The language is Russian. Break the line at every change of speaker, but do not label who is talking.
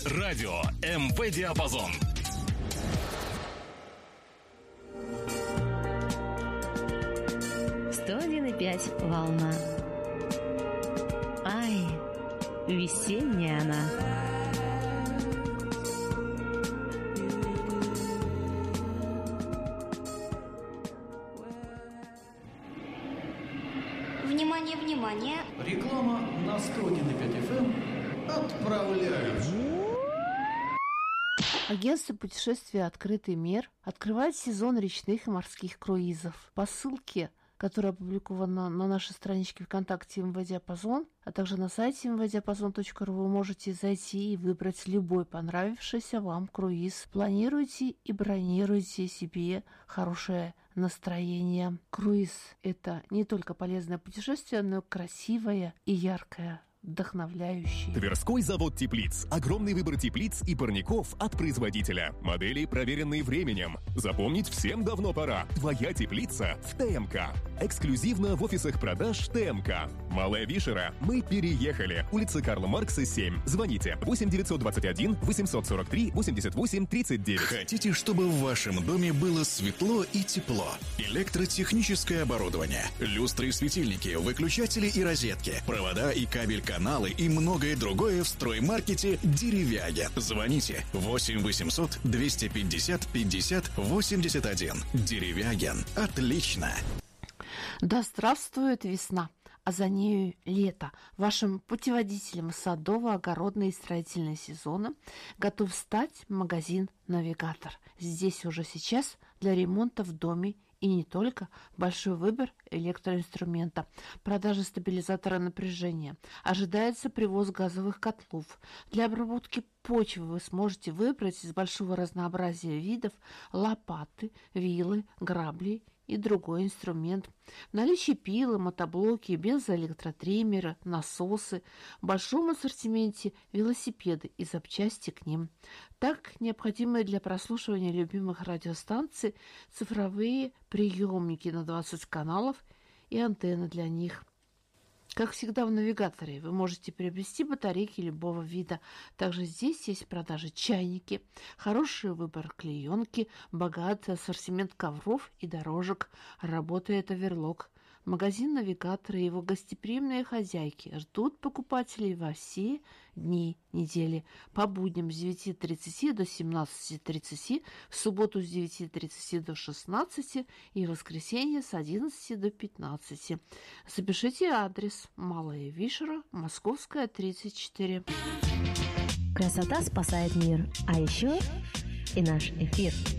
Радио МВ-диапазон.
Волна. Ай, весенняя она.
Внимание, внимание.
Реклама на 101,5 FM отправляют.
Агентство путешествия «Открытый мир» открывает сезон речных и морских круизов. По ссылке, которая опубликована на нашей страничке ВКонтакте МВ-диапазон, а также на сайте mvdiapazon.ru, вы можете зайти и выбрать любой понравившийся вам круиз. Планируйте и бронируйте себе хорошее настроение. Круиз – это не только полезное путешествие, но и красивое и яркое. Вдохновляющий.
Тверской завод теплиц. Огромный выбор теплиц и парников от производителя. Модели, проверенные временем. Запомнить всем давно пора. Твоя теплица в ТМК. Эксклюзивно в офисах продаж ТМК. Малая Вишера. Мы переехали. Улица Карла Маркса, 7. Звоните 8 921 843 88 39.
Хотите, чтобы в вашем доме было светло и тепло? Электротехническое оборудование, люстры и светильники, выключатели и розетки, провода и кабель-каналы и многое другое в строймаркете «Деревяге». Звоните 8 800 250 50 81. «Деревяген». Отлично!
Да здравствует весна, а за нею лето. Вашим путеводителем садово-огородного и строительного сезона готов стать магазин «Навигатор». Здесь уже сейчас для ремонта в доме и не только большой выбор электроинструмента, продажа стабилизатора напряжения. Ожидается привоз газовых котлов. Для обработки почвы вы сможете выбрать из большого разнообразия видов лопаты, вилы, грабли и другой инструмент. В наличии пилы, мотоблоки, бензоэлектротриммеры, насосы, в большом ассортименте велосипеды и запчасти к ним. Так, необходимые для прослушивания любимых радиостанций цифровые приемники на 20 каналов и антенны для них. Как всегда в «Навигаторе» вы можете приобрести батарейки любого вида. Также здесь есть в продаже чайники, хороший выбор клеенки, богатый ассортимент ковров и дорожек. Работает оверлок. Магазин «Навигатор» и его гостеприимные хозяйки ждут покупателей во все дни недели. По будням с 9:30 до 17:30, в субботу с 9:30 до 16 и в воскресенье с 11 до 15. Запишите адрес: Малая Вишера, Московская, 34.
Красота спасает мир, а еще и наш эфир.